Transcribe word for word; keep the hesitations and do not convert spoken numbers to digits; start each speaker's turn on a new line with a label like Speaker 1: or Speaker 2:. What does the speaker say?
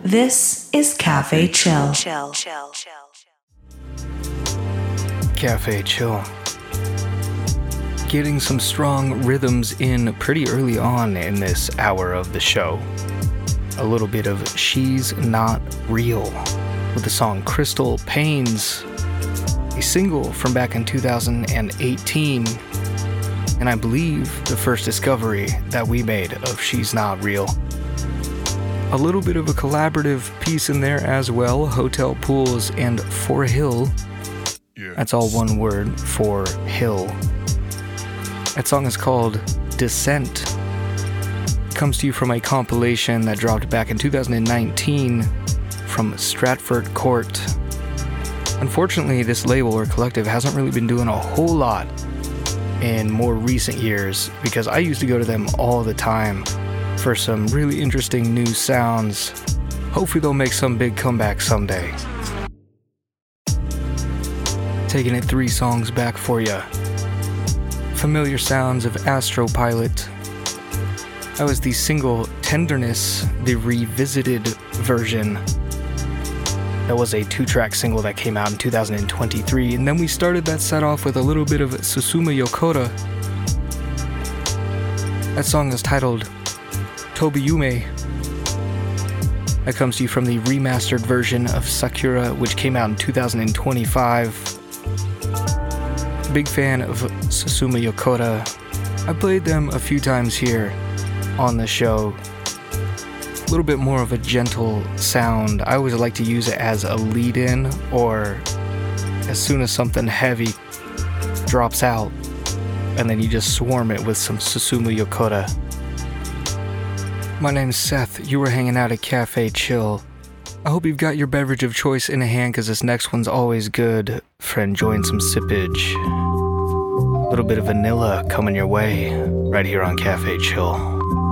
Speaker 1: This is Cafe Chill.
Speaker 2: Cafe Chill. Getting some strong rhythms in pretty early on in this hour of the show. A little bit of She's Not Real with the song Crystal Pains, a single from back in two thousand eighteen, and I believe the first discovery that we made of She's Not Real. A little bit of a collaborative piece in there as well, Hotel Pools and For Hill. Yeah. That's all one word, For Hill. That song is called Descent. It comes to you from a compilation that dropped back in two thousand nineteen from Stratford Court. Unfortunately, this label or collective hasn't really been doing a whole lot in more recent years because I used to go to them all the time for some really interesting new sounds. Hopefully they'll make some big comeback someday. Taking it three songs back for you. Familiar sounds of Astropilot. That was the single Tenderness, the revisited version. That was a two-track single that came out in two thousand twenty-three, and then we started that set off with a little bit of Susumu Yokota. That song is titled Tobiyume. That comes to you from the remastered version of Sakura, which came out in two thousand twenty-five. Big fan of Susumu Yokota. I played them a few times here on the show. A little bit more of a gentle sound. I always like to use it as a lead-in, or as soon as something heavy drops out, and then you just swarm it with some Susumu Yokota. My name's Seth. You were hanging out at Cafe Chill. I hope you've got your beverage of choice in hand, because this next one's always good for enjoying some sippage. A little bit of vanilla coming your way right here on Cafe Chill.